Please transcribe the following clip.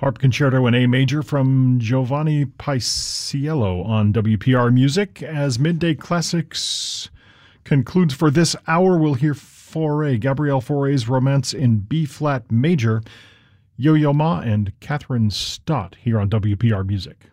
Harp Concerto in A Major from Giovanni Paisiello on WPR Music. As Midday Classics concludes for this hour, we'll hear Gabrielle Fauré's Romance in B-flat major, Yo-Yo Ma and Catherine Stott here on WPR Music.